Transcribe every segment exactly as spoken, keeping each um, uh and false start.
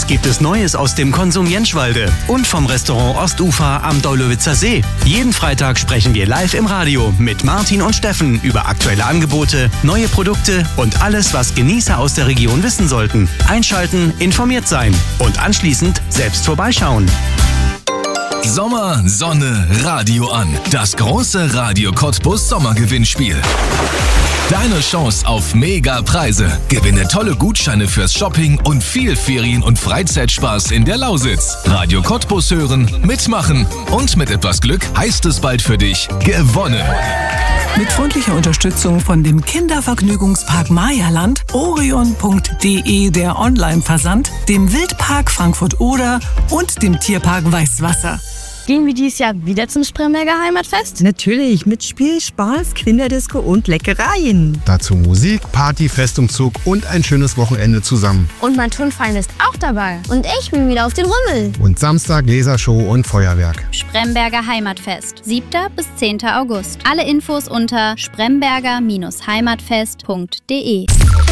Was gibt es Neues aus dem Konsum Jentschwalde und vom Restaurant Ostufer am Daulowitzer See? Jeden Freitag sprechen wir live im Radio mit Martin und Steffen über aktuelle Angebote, neue Produkte und alles, was Genießer aus der Region wissen sollten. Einschalten, informiert sein und anschließend selbst vorbeischauen. Sommer, Sonne, Radio an. Das große Radio Cottbus Sommergewinnspiel. Deine Chance auf Mega-Preise. Gewinne tolle Gutscheine fürs Shopping und viel Ferien- und Freizeitspaß in der Lausitz. Radio Cottbus hören, mitmachen und mit etwas Glück heißt es bald für dich gewonnen. Mit freundlicher Unterstützung von dem Kindervergnügungspark Mayaland, orion punkt de der Online-Versand, dem Wildpark Frankfurt-Oder und dem Tierpark Weißwasser. Gehen wir dieses Jahr wieder zum Spremberger Heimatfest? Natürlich, mit Spiel, Spaß, Kinderdisco und Leckereien. Dazu Musik, Party, Festumzug und ein schönes Wochenende zusammen. Und mein Turnverein ist auch dabei. Und ich bin wieder auf den Rummel. Und Samstag Lasershow und Feuerwerk. Spremberger Heimatfest, siebter bis zehnter August. Alle Infos unter spremberger Heimatfest punkt de.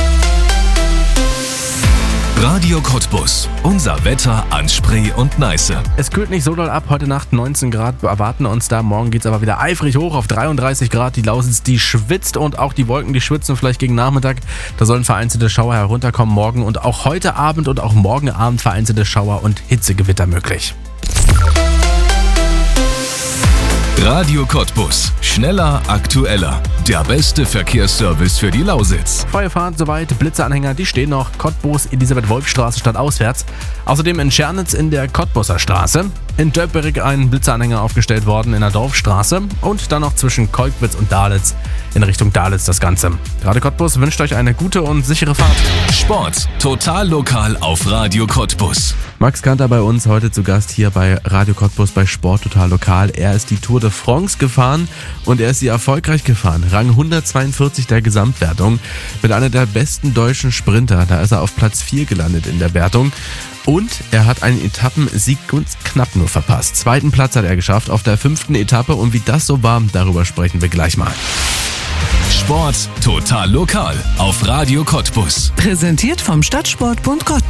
Radio Cottbus. Unser Wetter an Spree und Neiße. Es kühlt nicht so doll ab. Heute Nacht neunzehn Grad erwarten uns da. Morgen geht es aber wieder eifrig hoch auf dreiunddreißig Grad. Die Lausitz, die schwitzt und auch die Wolken, die schwitzen vielleicht gegen Nachmittag. Da sollen vereinzelte Schauer herunterkommen morgen und auch heute Abend und auch morgen Abend vereinzelte Schauer und Hitzegewitter möglich. Radio Cottbus. Schneller, aktueller. Der beste Verkehrsservice für die Lausitz. Feuerfahrt soweit, Blitzeanhänger, die stehen noch. Cottbus, Elisabeth-Wolf-Straße stadtauswärts. Außerdem in Schernitz in der Cottbuser Straße. In Döpperig ein Blitzeanhänger aufgestellt worden in der Dorfstraße. Und dann noch zwischen Kolkwitz und Dahletz in Richtung Dahletz das Ganze. Radio Cottbus wünscht euch eine gute und sichere Fahrt. Sport. Total lokal auf Radio Cottbus. Max Kanter bei uns heute zu Gast hier bei Radio Cottbus bei Sport Total Lokal. Er ist die Tour de France gefahren und er ist sie erfolgreich gefahren. Rang hundertzweiundvierzig der Gesamtwertung mit einer der besten deutschen Sprinter. Da ist er auf Platz vier gelandet in der Wertung. Und er hat einen Etappensieg ganz knapp nur verpasst. Zweiten Platz hat er geschafft auf der fünften Etappe. Und wie das so war, darüber sprechen wir gleich mal. Sport Total Lokal auf Radio Cottbus. Präsentiert vom Stadtsportbund Cottbus.